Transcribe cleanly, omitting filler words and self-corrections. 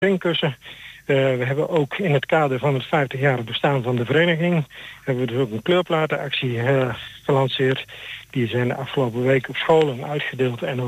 springkussen. We hebben ook in het kader van het 50-jarig bestaan van de vereniging... hebben we dus ook een kleurplatenactie gelanceerd. Die zijn de afgelopen week op scholen uitgedeeld en ook